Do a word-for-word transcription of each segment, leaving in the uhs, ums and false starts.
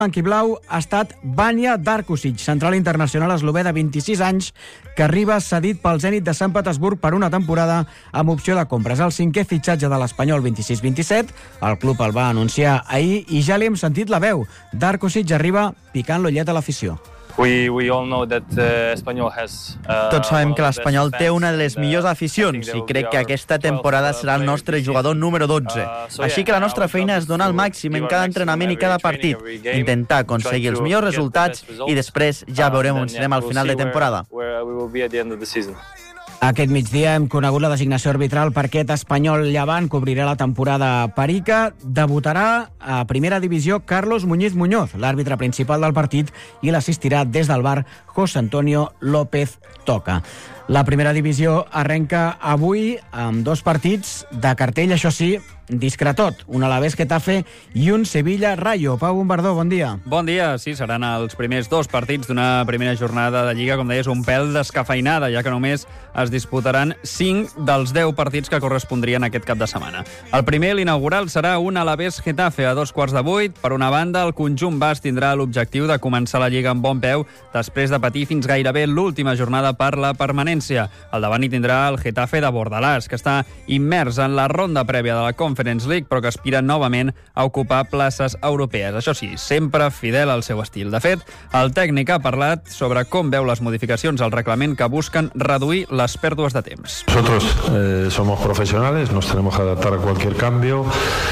Blanquiblau ha estat Vanja Darkusic, central internacional eslové de vint-i-sis anys, que arriba cedit pel Zenit de Sant Petersburg per una temporada amb opció de compra. És el cinquè fitxatge de l'Espanyol vint-i-sis vint-i-set. El club el va anunciar ahir i ja li hem sentit la veu. Darkusic arriba picant l'ullet a l'afició. We, we all know that, uh, Espanyol has, uh, Tots sabem que l'Espanyol té una de les millors aficions i crec que aquesta temporada serà el nostre jugador número dotze. Així que la nostra feina és donar el màxim en cada entrenament i cada partit, intentar aconseguir els millors resultats i després ja veurem on serem al final de temporada. Aquest migdia hem conegut la designació arbitral per aquest Espanyol Llevant que obrirà la temporada perica. Debutarà a primera divisió Carlos Muñiz Muñoz, l'àrbitre principal del partit, i l'assistirà des del bar José Antonio López Toca. La primera divisió arrenca avui amb dos partits de cartell, això sí, discretot. Un Alavés Getafe i un Sevilla Rayo. Pau Bombardó, bon dia. Bon dia, sí, seran els primers dos partits d'una primera jornada de Lliga, com deies, un pèl descafeinada, ja que només es disputaran cinc dels deu partits que correspondrien aquest cap de setmana. El primer, l'inaugural, serà un Alavés Getafe a dos quarts de vuit. Per una banda, el conjunt basc tindrà l'objectiu de començar la Lliga amb bon peu després de patir fins gairebé l'última jornada per la permanència. Al davant hi tindrà el Getafe de Bordalàs, que està immers en la ronda prèvia de la Conference League, però que aspira novament a ocupar places europees. Això sí, sempre fidel al seu estil. De fet, el tècnic ha parlat sobre com veu les modificacions al reglament que busquen reduir les pèrdues de temps. Nosotros eh, somos profesionales, nos tenemos que adaptar a cualquier cambio.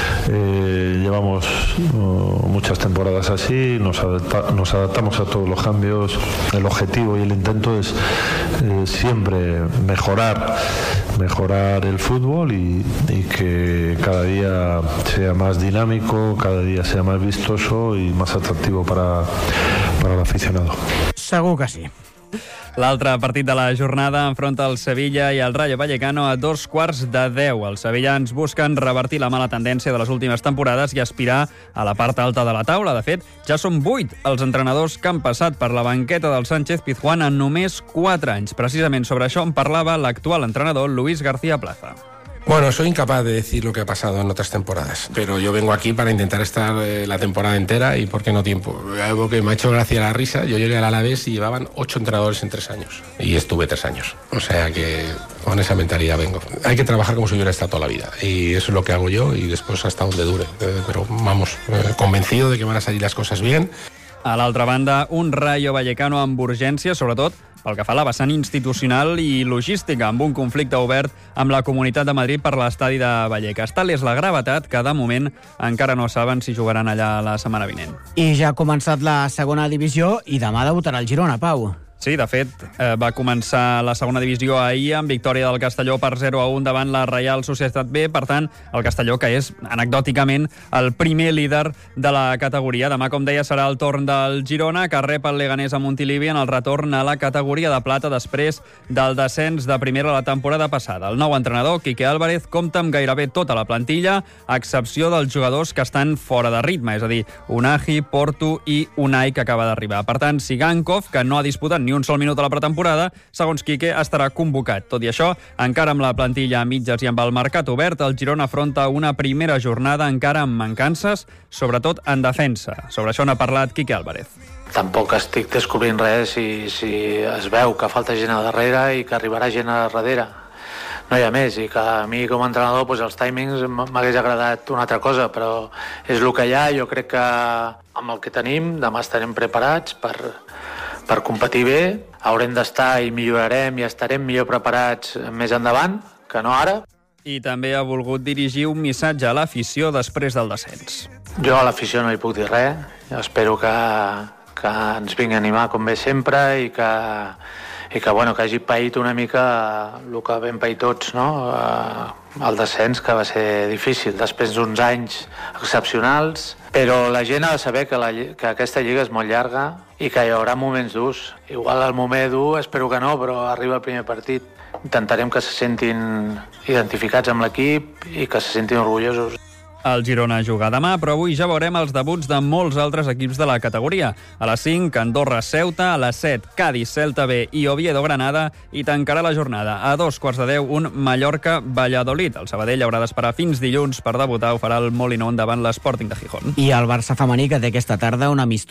Eh, llevamos uh, muchas temporadas así, nos, adapta, nos adaptamos a todos los cambios. El objetivo y el intento es eh, siempre mejorar, mejorar el fútbol y, y que cada día sea más dinámico, cada día sea más vistoso y más atractivo para, para el aficionado. Segur que sí. L'altre partit de la jornada enfronta el Sevilla i el Rayo Vallecano a dos quarts de deu. Els sevillans busquen revertir la mala tendència de les últimes temporades i aspirar a la part alta de la taula. De fet, ja són vuit els entrenadors que han passat per la banqueta del Sánchez Pizjuán en només quatre anys. Precisament sobre això en parlava l'actual entrenador Luis García Plaza. Bueno, soy incapaz de decir lo que ha pasado en otras temporadas, pero yo vengo aquí para intentar estar eh, la temporada entera y ¿por qué no tiempo? Algo que me ha hecho gracia la risa, yo llegué al Alavés y llevaban ocho entrenadores en tres años y estuve tres años, o sea que con esa mentalidad vengo. Hay que trabajar como si hubiera estado toda la vida y eso es lo que hago yo y después hasta donde dure, eh, pero vamos, eh, convencido de que van a salir las cosas bien. A l'altra banda, un Rayo Vallecano amb urgència, sobretot pel que fa a la vessant institucional i logística, amb un conflicte obert amb la Comunitat de Madrid per l'estadi de Vallecas. Tal és la gravetat que, de moment, encara no saben si jugaran allà la setmana vinent. I ja ha començat la segona divisió i demà debutarà el Girona, Pau. Sí, de fet, eh, va començar la segona divisió ahir amb victòria del Castelló per zero a un davant la Reial Societat B. Per tant, el Castelló, que és anecdòticament el primer líder de la categoria. Demà, com deia, serà el torn del Girona, que rep el Leganés a Montilivi en el retorn a la categoria de plata després del descens de primera la temporada passada. El nou entrenador, Quique Álvarez, compta amb gairebé tota la plantilla, a excepció dels jugadors que estan fora de ritme, és a dir, Unai, Porto i Unai, que acaba d'arribar. Per tant, Sigankov, que no ha disputat ni un sol minut a la pretemporada, segons Quique, estarà convocat. Tot i això, encara amb la plantilla a mitges i amb el mercat obert, el Girona afronta una primera jornada encara amb mancances, sobretot en defensa. Sobre això n'ha parlat Quique Álvarez. Tampoc estic descobrint res si, si es veu que falta gent a darrere i que arribarà gent a darrere. No hi ha més, i que a mi com a entrenador doncs els timings m'hagués agradat una altra cosa, però és el que hi ha. Jo crec que amb el que tenim demà estarem preparats per, per competir bé, haurem d'estar i millorarem i estarem millor preparats més endavant que no ara. I també ha volgut dirigir un missatge a l'afició després del descens. Jo a l'afició no hi puc dir res, jo espero que, que ens vingui a animar com bé sempre i que, i que, bueno, que hagi paït una mica el que vam pair tots, no? El descens, que va ser difícil després d'uns anys excepcionals, però la gent ha de saber que, la, que aquesta lliga és molt llarga i que hi haurà moments durs. Igual el moment dur, espero que no, però arriba el primer partit. Intentarem que se sentin identificats amb l'equip i que se sentin orgullosos. El Girona juga demà, però avui ja veurem els debuts de molts altres equips de la categoria. A les cinc, Andorra-Ceuta, a les set, Cádiz-Celta B i Oviedo-Granada, i tancarà la jornada a dos quarts de deu un Mallorca-Valladolid. El Sabadell haurà d'esperar fins dilluns per debutar, ho farà el Molinón davant l'Sporting de Gijón. I el Barça femení, que té aquesta tarda un amistós